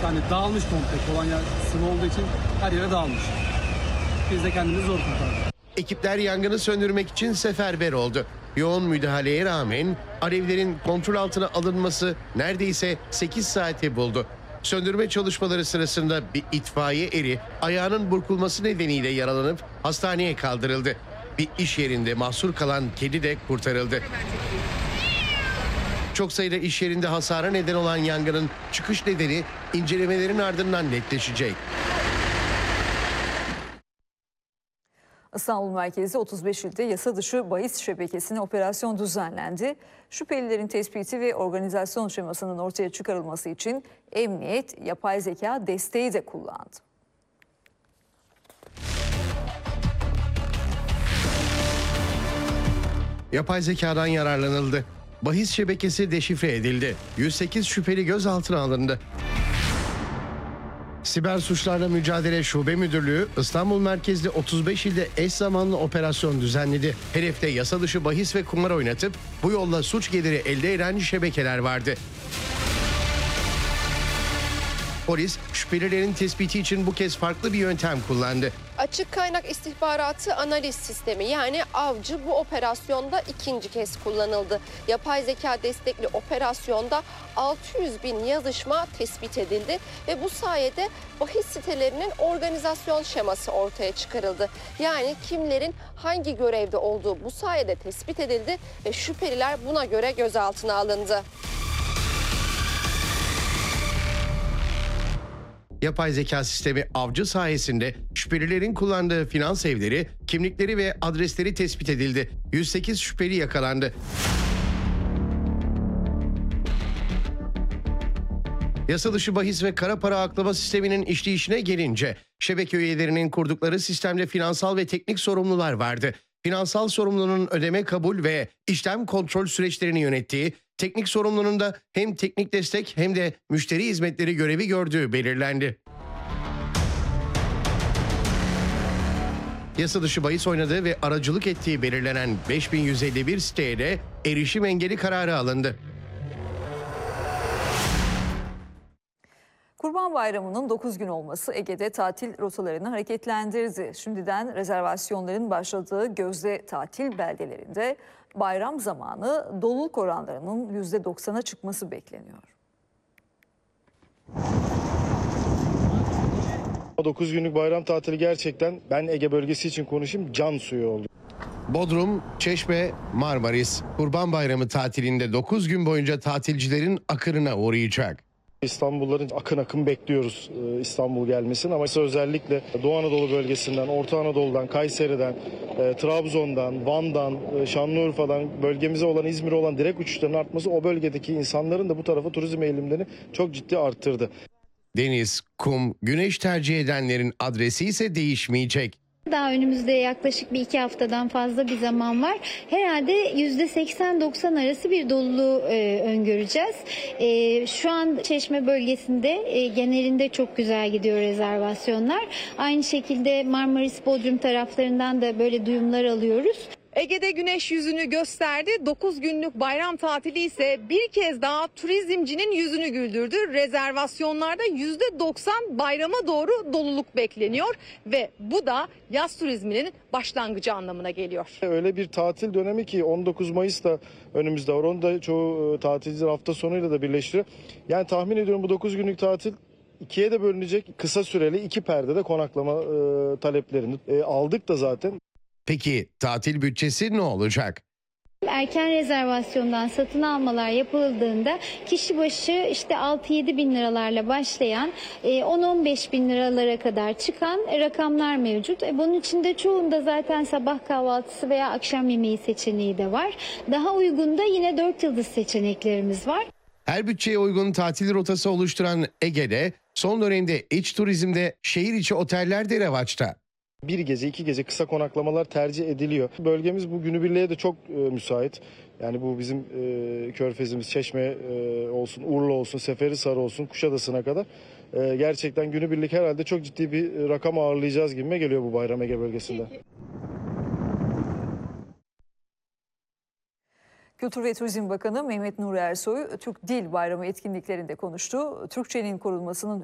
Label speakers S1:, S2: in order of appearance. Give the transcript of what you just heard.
S1: Yani dağılmış komple. Kolonya sıvı olduğu için her yere dağılmış. Biz de kendimizi zor kurtardık.
S2: Ekipler yangını söndürmek için seferber oldu. Yoğun müdahaleye rağmen alevlerin kontrol altına alınması neredeyse 8 saati buldu. Söndürme çalışmaları sırasında bir itfaiye eri ayağının burkulması nedeniyle yaralanıp hastaneye kaldırıldı. Bir iş yerinde mahsur kalan kedi de kurtarıldı. Çok sayıda iş yerinde hasara neden olan yangının çıkış nedeni incelemelerin ardından netleşecek.
S3: İstanbul merkezi 35 ilde yasa dışı bahis şebekesine operasyon düzenlendi. Şüphelilerin tespiti ve organizasyon şemasının ortaya çıkarılması için emniyet, yapay zeka desteği de kullandı.
S2: Yapay zekadan yararlanıldı. Bahis şebekesi deşifre edildi. 108 şüpheli gözaltına alındı. Siber Suçlarla Mücadele Şube Müdürlüğü İstanbul merkezli 35 ilde eş zamanlı operasyon düzenledi. Hedefte yasa dışı bahis ve kumar oynatıp bu yolla suç geliri elde eden şebekeler vardı. Polis şüphelilerin tespiti için bu kez farklı bir yöntem kullandı.
S4: Açık kaynak istihbaratı analiz sistemi yani Avcı bu operasyonda ikinci kez kullanıldı. Yapay zeka destekli operasyonda 600 bin yazışma tespit edildi ve bu sayede bahis sitelerinin organizasyon şeması ortaya çıkarıldı. Yani kimlerin hangi görevde olduğu bu sayede tespit edildi ve şüpheliler buna göre gözaltına alındı.
S2: Yapay zeka sistemi Avcı sayesinde şüphelilerin kullandığı finans evleri, kimlikleri ve adresleri tespit edildi. 108 şüpheli yakalandı. Yasa dışı bahis ve kara para aklama sisteminin işleyişine gelince şebeke üyelerinin kurdukları sistemde finansal ve teknik sorumlular vardı. Finansal sorumlunun ödeme kabul ve işlem kontrol süreçlerini yönettiği, teknik sorumlunun da hem teknik destek hem de müşteri hizmetleri görevi gördüğü belirlendi. Yasa dışı bahis oynadığı ve aracılık ettiği belirlenen 5151 siteye de erişim engeli kararı alındı.
S3: Kurban Bayramı'nın 9 gün olması Ege'de tatil rotalarını hareketlendirdi. Şimdiden rezervasyonların başladığı gözde tatil beldelerinde bayram zamanı doluluk oranlarının %90'a çıkması bekleniyor.
S5: 9 günlük bayram tatili gerçekten ben Ege bölgesi için konuşayım can suyu oldu.
S2: Bodrum, Çeşme, Marmaris Kurban Bayramı tatilinde 9 gün boyunca tatilcilerin akınına uğrayacak.
S5: İstanbulluların akın akın bekliyoruz İstanbul gelmesini ama özellikle Doğu Anadolu bölgesinden, Orta Anadolu'dan, Kayseri'den, Trabzon'dan, Van'dan, Şanlıurfa'dan bölgemize olan İzmir'e olan direkt uçuşların artması o bölgedeki insanların da bu tarafa turizm eğilimlerini çok ciddi arttırdı.
S2: Deniz, kum, güneş tercih edenlerin adresi ise değişmeyecek.
S6: Daha önümüzde yaklaşık bir 2 haftadan fazla bir zaman var. Herhalde %80-90 arası bir doluluğu öngöreceğiz. Şu an Çeşme bölgesinde genelinde çok güzel gidiyor rezervasyonlar. Aynı şekilde Marmaris, Bodrum taraflarından da böyle duyumlar alıyoruz.
S7: Ege'de güneş yüzünü gösterdi. 9 günlük bayram tatili ise bir kez daha turizmcinin yüzünü güldürdü. Rezervasyonlarda %90 bayrama doğru doluluk bekleniyor ve bu da yaz turizminin başlangıcı anlamına geliyor.
S5: Öyle bir tatil dönemi ki 19 Mayıs da önümüzde var. Onu da çoğu tatilciler hafta sonuyla da birleştiriyor. Yani tahmin ediyorum bu 9 günlük tatil ikiye de bölünecek. Kısa süreli 2 perdede konaklama taleplerini aldık da zaten.
S2: Peki tatil bütçesi ne olacak?
S6: Erken rezervasyondan satın almalar yapıldığında kişi başı işte 6-7 bin liralarla başlayan 10-15 bin liralara kadar çıkan rakamlar mevcut. Bunun içinde çoğunda zaten sabah kahvaltısı veya akşam yemeği seçeneği de var. Daha uygun da yine 4 yıldız seçeneklerimiz var.
S2: Her bütçeye uygun tatil rotası oluşturan Ege'de son dönemde iç turizmde şehir içi oteller de revaçta.
S5: Bir gece, 2 gece kısa konaklamalar tercih ediliyor. Bölgemiz bu günübirliğe de çok müsait. Yani bu bizim Körfezimiz, Çeşme olsun, Urla olsun, Seferihisar olsun, Kuşadası'na kadar gerçekten günübirlik herhalde çok ciddi bir rakam ağırlayacağız gibime geliyor bu bayram Ege bölgesinde.
S3: Kültür ve Turizm Bakanı Mehmet Nuri Ersoy, Türk Dil Bayramı etkinliklerinde konuştu. Türkçenin korunmasının